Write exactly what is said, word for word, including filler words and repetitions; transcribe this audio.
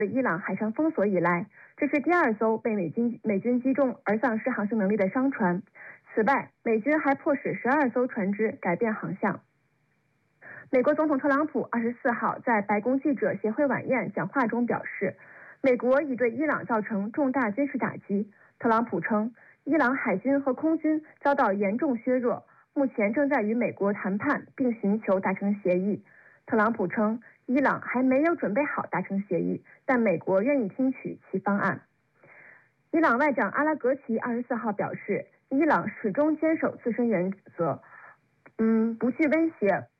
的伊朗海上封锁以来，这是第二艘被美军美军击中而丧失航行能力的商船。此外，美军还迫使十二艘船只改变航向。美国总统特朗普二十四号在白宫记者协会晚宴讲话中表示，美国已对伊朗造成重大军事打击。特朗普称，伊朗海军和空军遭到严重削弱，目前正在与美国谈判并寻求达成协议。特朗普称，伊朗还没有准备好达成协议，但美国愿意听取其方案。伊朗外长阿拉格齐二十四号表示，伊朗始终坚守自身原则，嗯，不去威胁